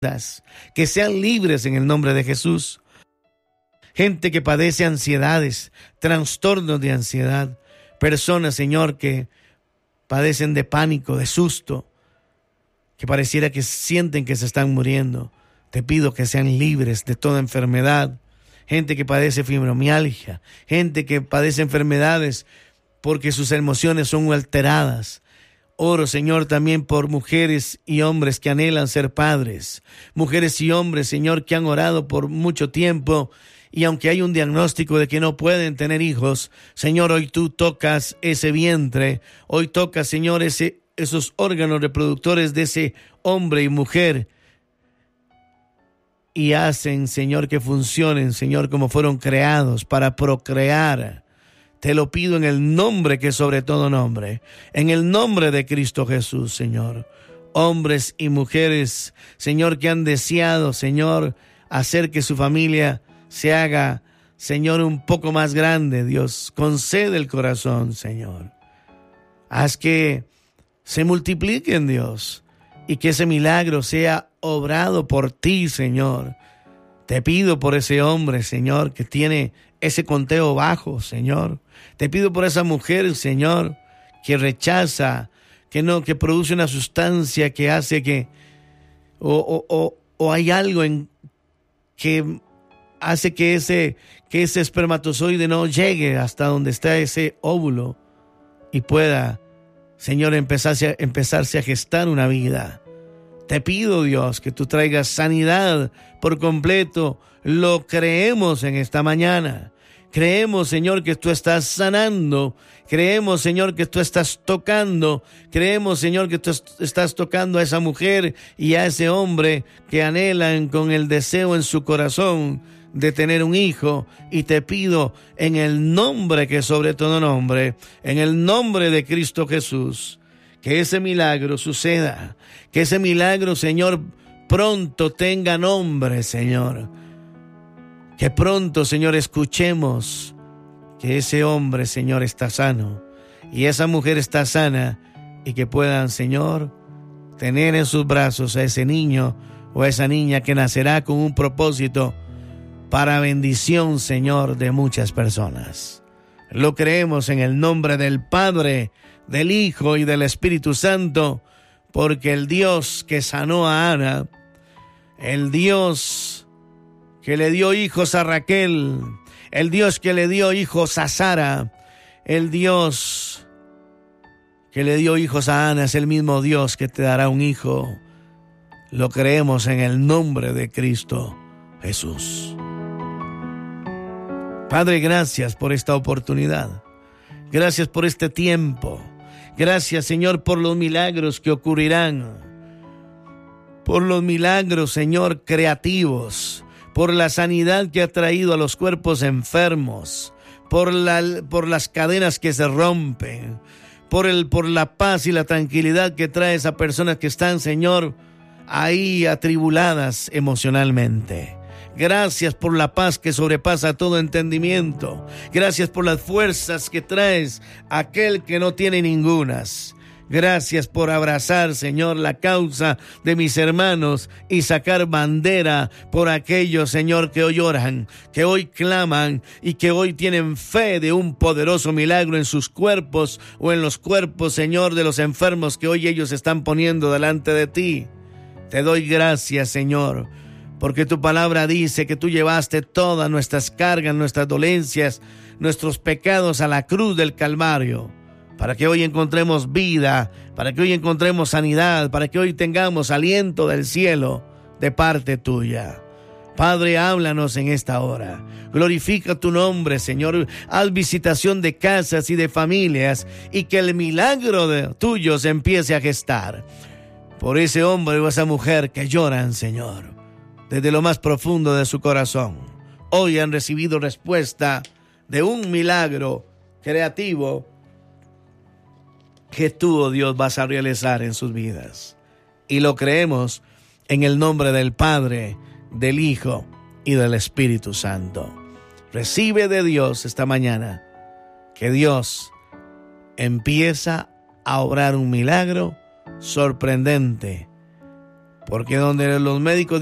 que sean libres en el nombre de Jesús. Gente que padece ansiedades, trastornos de ansiedad, personas, Señor, que padecen de pánico, de susto, que pareciera que sienten que se están muriendo. Te pido que sean libres de toda enfermedad. Gente que padece fibromialgia, gente que padece enfermedades porque sus emociones son alteradas. Oro, Señor, también por mujeres y hombres que anhelan ser padres. Mujeres y hombres, Señor, que han orado por mucho tiempo y aunque hay un diagnóstico de que no pueden tener hijos, Señor, hoy tú tocas ese vientre. Hoy tocas, Señor, esos órganos reproductores de ese hombre y mujer y hacen, Señor, que funcionen, Señor, como fueron creados para procrear. Te lo pido en el nombre que es sobre todo nombre, en el nombre de Cristo Jesús, Señor. Hombres y mujeres, Señor, que han deseado, Señor, hacer que su familia se haga, Señor, un poco más grande. Dios, concede el corazón, Señor. Haz que se multipliquen, Dios, y que ese milagro sea obrado por ti, Señor. Te pido por ese hombre, Señor, que tiene ese conteo bajo, Señor. Te pido por esa mujer, Señor, que rechaza, que produce una sustancia que hace que, o hay algo que hace que ese espermatozoide no llegue hasta donde está ese óvulo y pueda, Señor, empezarse a gestar una vida. Te pido, Dios, que tú traigas sanidad por completo. Lo creemos en esta mañana. Creemos, Señor, que tú estás sanando. Creemos, Señor, que tú estás tocando. Creemos, Señor, que tú estás tocando a esa mujer y a ese hombre que anhelan con el deseo en su corazón de tener un hijo. Y te pido en el nombre que es sobre todo nombre, en el nombre de Cristo Jesús, que ese milagro suceda, que ese milagro, Señor, pronto tenga nombre, Señor. Que pronto, Señor, escuchemos que ese hombre, Señor, está sano y esa mujer está sana y que puedan, Señor, tener en sus brazos a ese niño o a esa niña que nacerá con un propósito para bendición, Señor, de muchas personas. Lo creemos en el nombre del Padre, del Hijo y del Espíritu Santo, porque el Dios que sanó a Ana, el Dios que le dio hijos a Raquel, el Dios que le dio hijos a Sara, el Dios que le dio hijos a Ana, es el mismo Dios que te dará un hijo. Lo creemos en el nombre de Cristo Jesús. Padre, gracias por esta oportunidad. Gracias por este tiempo. Gracias, Señor, por los milagros que ocurrirán. Por los milagros, Señor, creativos. Por la sanidad que ha traído a los cuerpos enfermos. Por las cadenas que se rompen. Por la paz y la tranquilidad que traes a personas que están, Señor, ahí atribuladas emocionalmente. Gracias por la paz que sobrepasa todo entendimiento. Gracias por las fuerzas que traes a aquel que no tiene ningunas. Gracias por abrazar, Señor, la causa de mis hermanos y sacar bandera por aquellos, Señor, que hoy oran, que hoy claman y que hoy tienen fe de un poderoso milagro en sus cuerpos o en los cuerpos, Señor, de los enfermos que hoy ellos están poniendo delante de ti. Te doy gracias, Señor, porque tu palabra dice que tú llevaste todas nuestras cargas, nuestras dolencias, nuestros pecados a la cruz del Calvario, para que hoy encontremos vida, para que hoy encontremos sanidad, para que hoy tengamos aliento del cielo de parte tuya. Padre, háblanos en esta hora. Glorifica tu nombre, Señor. Haz visitación de casas y de familias y que el milagro tuyo se empiece a gestar. Por ese hombre o esa mujer que lloran, Señor, desde lo más profundo de su corazón. Hoy han recibido respuesta de un milagro creativo que tú, oh Dios, vas a realizar en sus vidas. Y lo creemos en el nombre del Padre, del Hijo y del Espíritu Santo. Recibe de Dios esta mañana que Dios empieza a obrar un milagro sorprendente porque donde los médicos